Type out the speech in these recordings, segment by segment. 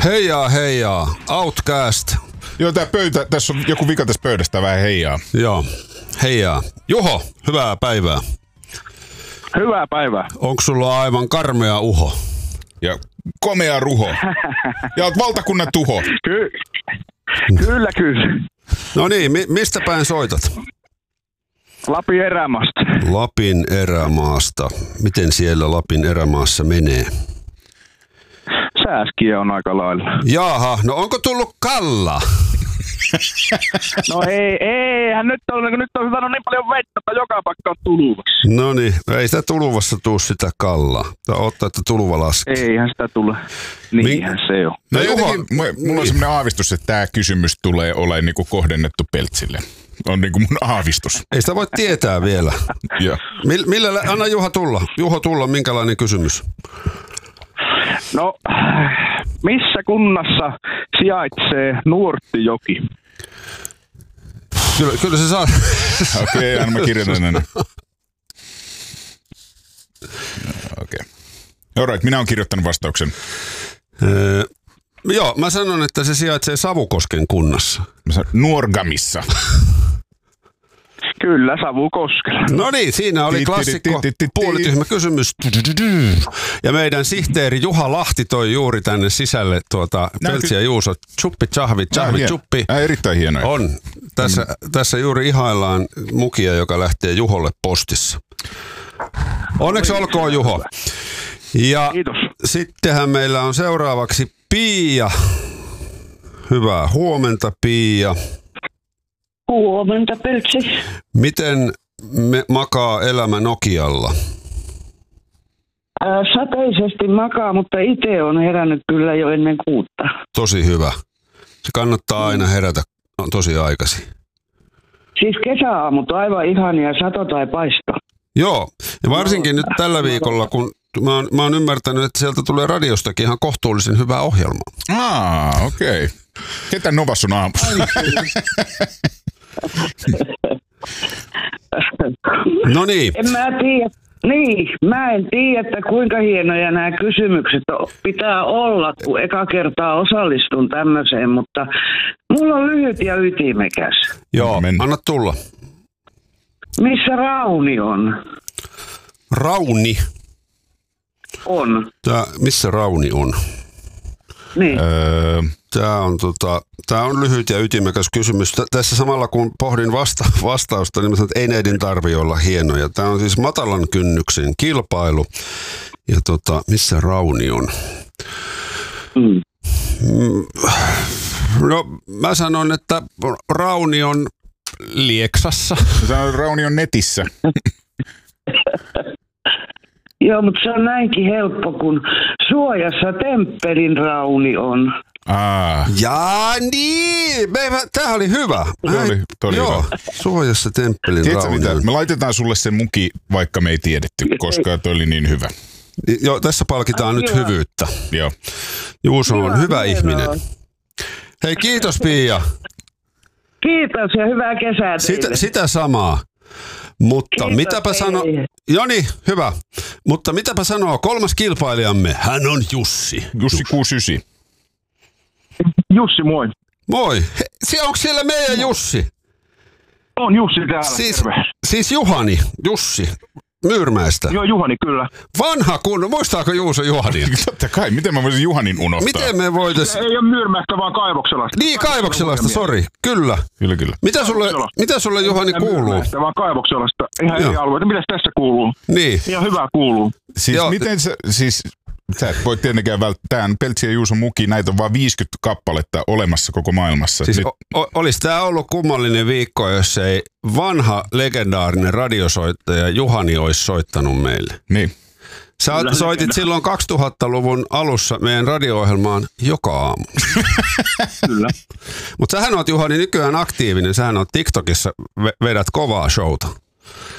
Heijaa. Outcast. Joo, tää pöytä, tässä on joku vika tässä pöydästä, vähän heijaa. Joo, heijaa. Juho, hyvää päivää. Hyvää päivää. Onko sulla aivan karmea uho? Ja komea ruho. Ja oot valtakunnan tuho. Kyllä. No niin, mistä päin soitat? Lapin erämaasta. Lapin erämaasta. Miten siellä Lapin erämaassa menee? Sääskiä on aika lailla. Jaha, no onko tullut kalla? No eihän nyt on hyvä niin paljon vettä, että joka paikka on tuluvassa. No niin, ei sitä tuluvassa tuu sitä kallaa. Ottaa, että tuluva laskee. Eihän sitä tule. Niinhän se on. No jotenkin, mulla on semmoinen aavistus, että tämä kysymys tulee olemaan niinku kohdennettu Peltsille. On niinku mun aavistus. Ei sitä voi tietää vielä. Joo. Anna Juho tulla, minkälainen kysymys? No, missä kunnassa sijaitsee Nuorttijoki? Kyllä se saa. Okei, anna mä kirjoitan tänne. Okei. Alright, minä olen kirjoittanut vastauksen. Joo, mä sanon, että se sijaitsee Savukosken kunnassa. Mä sanon Nuorgamissa. Kyllä, Savukoskella. No niin, siinä oli klassikko puolityhmä kysymys. Ja meidän sihteeri Juha Lahti toi juuri tänne sisälle Peltsi ja Juuso. Chuppi, chahvi, chuppi. Erittäin hienoja. On. Tässä juuri ihaillaan mukia, joka lähtee Juholle postissa. Onneksi olkoon, Juho. Ja kiitos. Sittenhän meillä on seuraavaksi Pia. Hyvää huomenta, Pia. Huomenta, Peltsi. Miten makaa elämä Nokialla? Sateisesti makaa, mutta itse on herännyt kyllä jo ennen 6. Tosi hyvä. Se kannattaa aina herätä tosi aikaisin. Siis kesäaamut aivan ihania, sato tai paisto. Joo, ja varsinkin nyt tällä viikolla, kun mä oon ymmärtänyt, että sieltä tulee radiostakin ihan kohtuullisen hyvää ohjelmaa. Okei. Ketä Novas on aamussa? No niin. Mä en tiedä, että kuinka hienoja nämä kysymykset pitää olla, kun eka kertaa osallistun tämmöiseen, mutta mulla on lyhyt ja ytimekäs. Joo, anna tulla. Missä Rauni on? Rauni? On. Missä Rauni on? Niin. Tämä on lyhyt ja ytimekäs kysymys. Tässä samalla kun pohdin vastausta, niin mä sanon, että ei neidin tarvitse olla hienoja. Tämä on siis matalan kynnyksen kilpailu. Ja missä Rauni on? No mä sanon, että Rauni on Lieksassa. Rauni on netissä. Joo, mutta se on näinkin helppo, kun Suojassa temppelin Rauni on. Jaa, niin! Tämähän oli hyvä. Joo, hyvä. Suojassa temppelin Rauni on. Me laitetaan sulle se muki, vaikka me ei tiedetty, koska toi oli niin hyvä. Joo, tässä palkitaan nyt hyvyyttä. Joo. Juuso on hyvä ihminen. Hei, kiitos Pia. Kiitos ja hyvää kesää teille. Sitä samaa. Mutta kiitos, mitäpä sanoo... Joni, hyvä. Mutta mitäpä sanoo kolmas kilpailijamme? Hän on Jussi. Jussi 69. Jussi, moi. Moi. Onko siellä meidän Jussi? On Jussi täällä, siis Juhani, Jussi. Myyrmäestä. Joo, Juhani, kyllä. Vanha kunnon. Muistaako Juuso Juhanin? Totta kai. Miten mä voisin Juhanin unohtaa? Miten me voitais... Ei ole Myyrmäestä, vaan Kaivokselasta. Niin, Kaivokselasta, sori. Kyllä. Kyllä. Mitä sulle Juhani kuuluu? Myyrmäestä, vaan Kaivokselasta. Ihan eri alueita. Mitäs tässä kuuluu? Niin. Ihan hyvää kuuluu. Siis miten sä et voi tietenkään välttää. Peltsi ja Juuso muki, näitä on vaan 50 kappaletta olemassa koko maailmassa. Siis olisi tämä ollut kummallinen viikko, jos ei vanha legendaarinen radiosoittaja Juhani olisi soittanut meille. Niin. Sä soitit silloin 2000-luvun alussa meidän radio-ohjelmaan joka aamu. Kyllä. Mutta sähän oot, Juhani, nykyään aktiivinen. Sähän oot TikTokissa, vedät kovaa showta.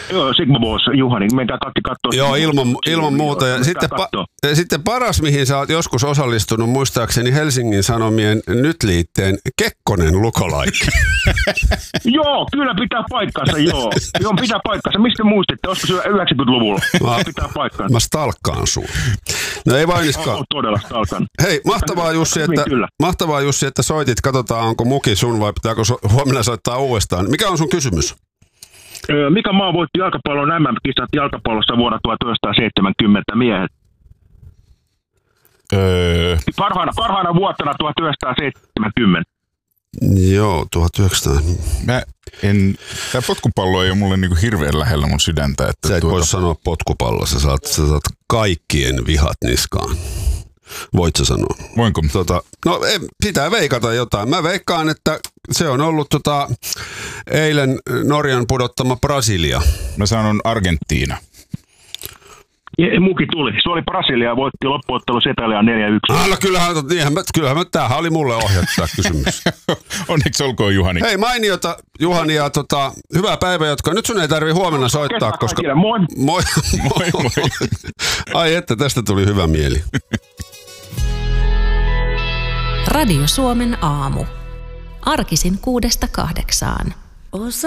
Joo, Sigma Boss, Juhani, menkää kaikki kattoo. Joo, ilman muuta. Ja sitten paras, mihin sä oot joskus osallistunut, muistaakseni Helsingin Sanomien Nyt-liitteen Kekkonen lukolaikki. Joo, kyllä pitää paikkansa, joo. Joo, pitää paikkansa. Mistä muistitte? Olisiko se 90-luvulla? Pitää paikkansa. Mä stalkkaan sun. No ei vainiskaan. Todella stalkan. Hei, mahtavaa Jussi, että soitit. Katsotaan, onko muki sun vai pitääkö huomenna soittaa uudestaan. Mikä on sun kysymys? Mikä maa voitti jalkapallon MM-kisat jalkapallossa vuonna 1970 miehet? Parhaana vuotena 1970. Joo, 1900. Tämä potkupallo ei ole mulle niinku hirveän lähellä mun sydäntä. Että sä et voi sanoa potkupallo, sä saat kaikkien vihat niskaan. Voit sä sanoa? Voinko? Pitää veikata jotain. Mä veikkaan, että se on ollut eilen Norjan pudottama Brasilia. Mä sanon Argentiina. Muki tuli. Se oli Brasilia, voitti loppuottelussa Italiaa 4-1. Kyllähän tämähän oli mulle ohjattu tämä kysymys. Onneksi olkoon, Juhani. Hei, mainiota Juhani ja hyvää päivänjatkoa. Nyt sun ei tarvi huomenna soittaa, koska... Moi. Moi. Ai että, tästä tuli hyvä mieli. Radio Suomen aamu. Arkisin 6–8.